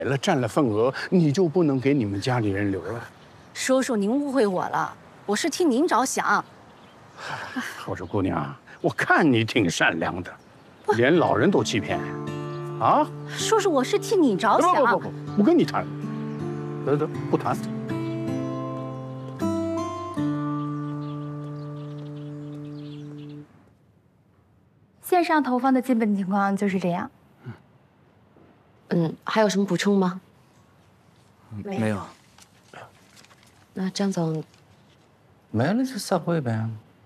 了占了份额，你就不能给你们家里人留了？ 叔叔，您误会我了，我是替您着想。 我说姑娘，我看你挺善良的，连老人都欺骗，啊？ 叔叔，我是替你着想。 不跟你谈，得，不谈。 线上投放的基本情况就是这样。 还有什么补充吗？ 没有。 那张总， 没了就散会呗。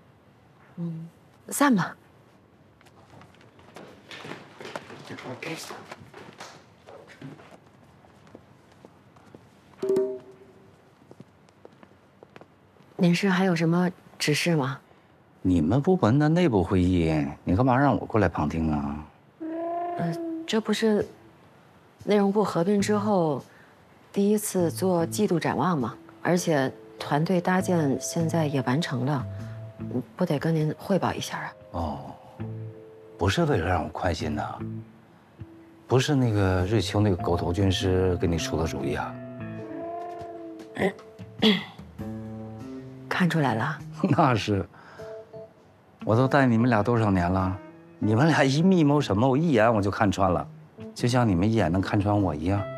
散吧。您是还有什么指示吗？ 你们部门的内部会议，你干嘛让我过来旁听啊？ 这不是内容部合并之后第一次做季度展望吗？而且团队搭建现在也完成了，不得跟您汇报一下啊？ 哦，不是为了让我宽心呐，不是那个瑞秋那个狗头军师给你出的主意啊？ 看出来了？ 那是，我都带你们俩多少年了，你们俩一密谋什么，我一眼我就看穿了，就像你们一眼能看穿我一样。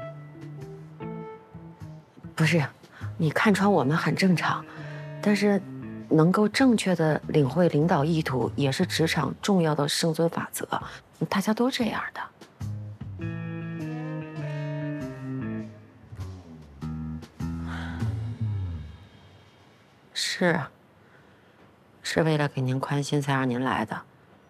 不是，你看穿我们很正常，但是能够正确的领会领导意图，也是职场重要的生存法则，大家都这样的。是为了给您宽心才让您来的。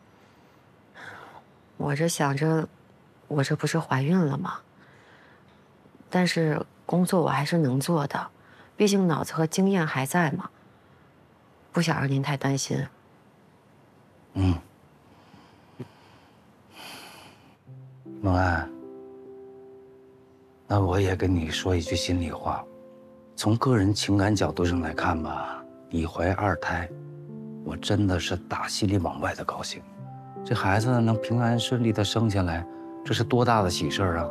我这想着，我这不是怀孕了吗？但是工作我还是能做的，毕竟脑子和经验还在嘛。不想让您太担心。 孟安，那我也跟你说一句心里话，从个人情感角度上来看吧，你怀二胎，我真的是打心里往外的高兴。这孩子能平安顺利的生下来，这是多大的喜事啊！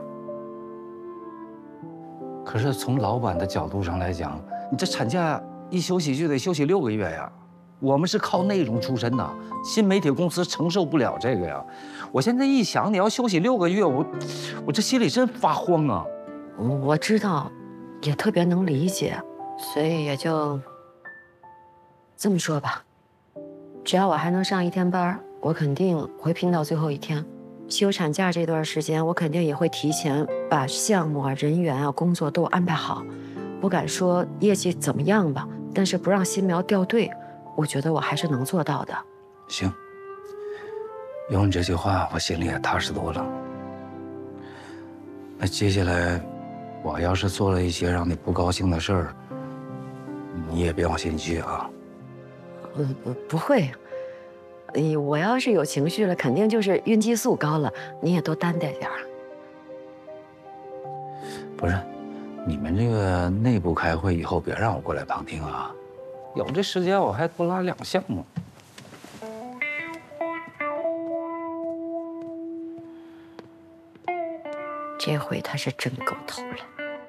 可是从老板的角度上来讲，你这产假一休息就得休息6个月呀。我们是靠内容出身的，新媒体公司承受不了这个呀。我现在一想，你要休息6个月，我这心里真发慌啊。 我知道，也特别能理解，所以也就这么说吧。只要我还能上1天班，我肯定会拼到最后1天。休产假这段时间，我肯定也会提前把项目啊、人员啊、工作都安排好。不敢说业绩怎么样吧，但是不让新苗掉队，我觉得我还是能做到的。 行，有你这句话，我心里也踏实多了。那接下来，我要是做了一些让你不高兴的事儿，你也别往心里去啊。 不会。我要是有情绪了，肯定就是孕激素高了，你也多担待点儿。 不是，你们这个内部开会以后别让我过来旁听啊，有这时间我还多拉2项目。 这回他是真够头了。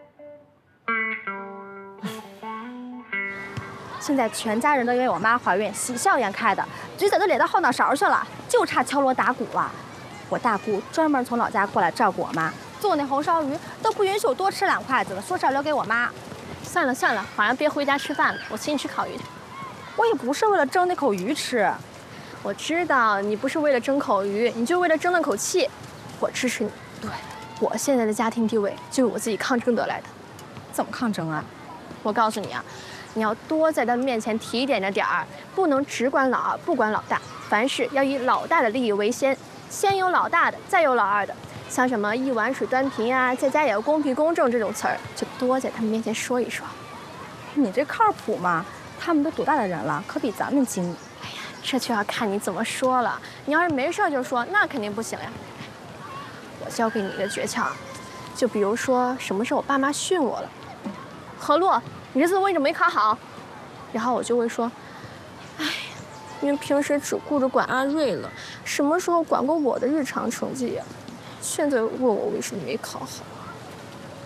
现在全家人都因为我妈怀孕喜笑颜开的，嘴角都咧到后脑勺去了，就差敲锣打鼓了。我大姑专门从老家过来照顾我妈，做那红烧鱼都不允许我多吃2筷子了，说是要留给我妈。 算了，晚上别回家吃饭了，我请你吃烤鱼去。 我也不是为了争那口鱼吃， 我知道你不是为了争口鱼，你就为了争那口气。我支持你。对，我现在的家庭地位就是我自己抗争得来的。 怎么抗争啊？ 我告诉你啊，你要多在他们面前提点着点儿，不能只管老二不管老大，凡事要以老大的利益为先，先有老大的，再有老二的。像什么一碗水端平啊，在家也要公平公正这种词儿，就多在他们面前说一说。 你这靠谱吗？他们都多大的人了，可比咱们精。 哎呀，这就要看你怎么说了。你要是没事就说，那肯定不行呀。我教给你一个诀窍，就比如说什么时候我爸妈训我了，何洛，你这次为什么没考好？然后我就会说，哎呀，因为平时只顾着管阿瑞了，什么时候管过我的日常成绩呀？现在问我为什么没考好？